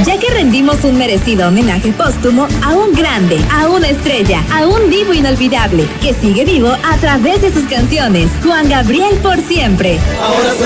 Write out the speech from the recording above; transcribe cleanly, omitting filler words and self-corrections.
ya que rendimos un merecido homenaje póstumo a un grande, a una estrella, a un divo inolvidable, que sigue vivo a través de sus canciones. Juan Gabriel por siempre. Ahora